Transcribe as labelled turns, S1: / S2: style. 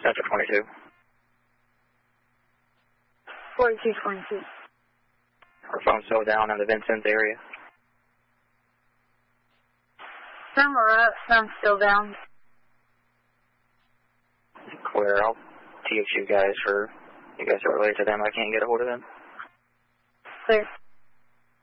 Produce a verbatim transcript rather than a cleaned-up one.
S1: Central twenty-two.
S2: forty-two twenty-two.
S1: Our phone's still down in the Vincennes area.
S2: Some are up, some still down.
S1: Clear. I'll T X you guys for, you guys are related to them. I can't get a hold of them.
S2: Clear.